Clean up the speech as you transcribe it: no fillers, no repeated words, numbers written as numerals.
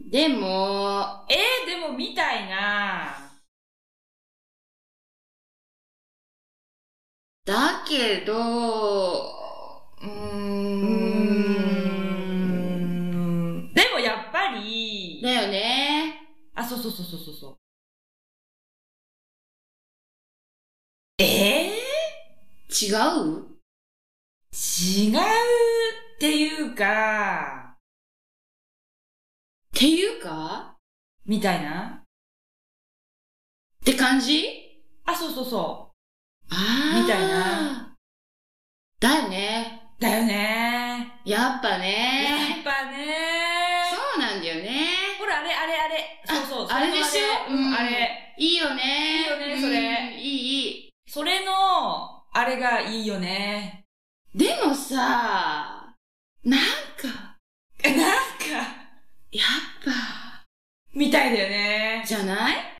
でも、 でもみたいな。 だけど、 でもやっぱり、 だよね。 あ、そう。 違う違うっていうか、 っていうかみたいな。 って感じあ、そう。 あー。 みたいな。 だよね。 だよね。 やっぱやっね。 ぱね。 そうなんだよね。 ほら、あれ。そう。 あれでしょあれ。 いいよね。 いいよねそれいい。 それの、あれがいいよね。 でもさ、なんか、 なんか、 やっぱ、 みたいだよね。 じゃない